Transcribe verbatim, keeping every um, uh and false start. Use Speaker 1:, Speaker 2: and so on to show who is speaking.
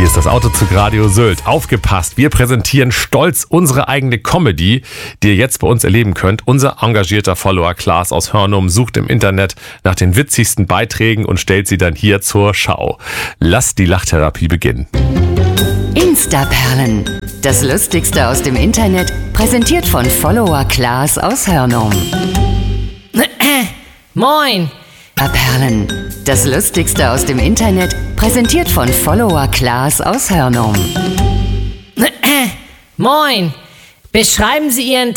Speaker 1: Hier ist das Autozug Radio Sylt. Aufgepasst, wir präsentieren stolz unsere eigene Comedy, die ihr jetzt bei uns erleben könnt. Unser engagierter Follower Klaas aus Hörnum sucht im Internet nach den witzigsten Beiträgen und stellt sie dann hier zur Schau. Lasst die Lachtherapie beginnen.
Speaker 2: Instaperlen. Das Lustigste aus dem Internet, präsentiert von Follower Klaas aus Hörnum.
Speaker 3: Moin!
Speaker 2: Perlen. Das Lustigste aus dem Internet, präsentiert von Follower Klaas aus Hörnum.
Speaker 3: Moin! Beschreiben Sie Ihren